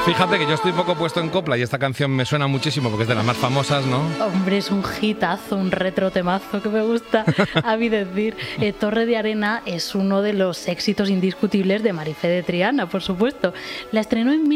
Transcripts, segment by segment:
Fíjate que yo estoy poco puesto en copla y esta canción me suena muchísimo porque es de las más famosas, ¿no? Hombre, es un hitazo, un retro temazo que me gusta a mí decir. Torre de Arena es uno de los éxitos indiscutibles de Marifé de Triana, por supuesto. La estrenó en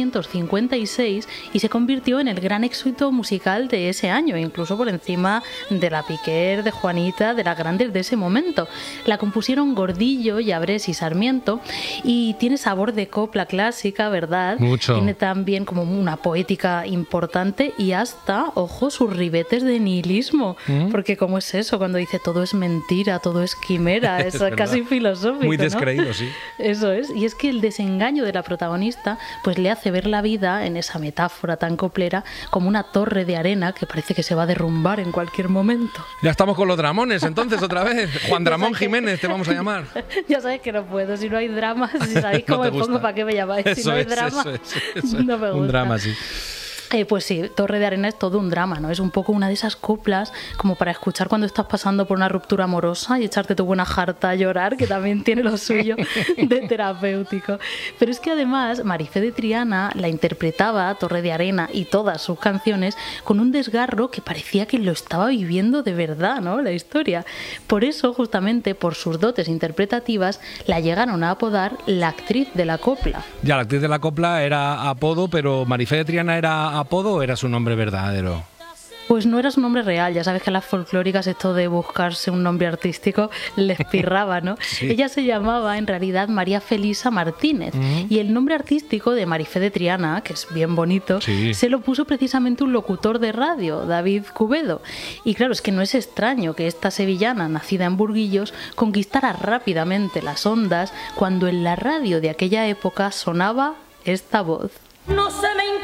1956 y se convirtió en el gran éxito musical de ese año, incluso por encima de La Piquer, de Juanita, de las grandes de ese momento. La compusieron Gordillo, Llabrés y Sarmiento y tiene sabor de copla clásica, ¿verdad? Mucho. Tiene también como una poética importante y hasta, ojo, sus ribetes de nihilismo. Porque ¿cómo es eso? Cuando dice todo es mentira, todo es quimera, es casi filosófico, muy ¿no? descreído, sí. Eso es. Y es que el desengaño de la protagonista pues le hace ver la vida en esa metáfora tan coplera como una torre de arena que parece que se va a derrumbar en cualquier momento. Ya estamos con los dramones, entonces, otra vez. Juan Dramón Jiménez te vamos a llamar. Ya sabes que no puedo, si no hay drama, si sabéis cómo No te me pongo, gusta. ¿para qué me llamáis? Si Eso no hay es, drama, eso no me gusta. Un drama, sí. Pues sí, Torre de Arena es todo un drama, ¿no? Es un poco una de esas coplas como para escuchar cuando estás pasando por una ruptura amorosa y echarte tu buena jarta a llorar, que también tiene lo suyo de terapéutico. Pero es que además Marifé de Triana la interpretaba, Torre de Arena y todas sus canciones, con un desgarro que parecía que lo estaba viviendo de verdad, ¿no? La historia. Por eso, justamente por sus dotes interpretativas, la llegaron a apodar la actriz de la copla. Ya, la actriz de la copla era apodo, pero Marifé de Triana era apodo o era su nombre verdadero. Pues no era su nombre real, ya sabes que a las folclóricas esto de buscarse un nombre artístico les pirraba, ¿no? Sí. Ella se llamaba en realidad María Felisa Martínez y el nombre artístico de Marifé de Triana, que es bien bonito, Sí. se lo puso precisamente un locutor de radio, David Cubedo. Y claro, es que no es extraño que esta sevillana, nacida en Burguillos, conquistara rápidamente las ondas cuando en la radio de aquella época sonaba esta voz. No se me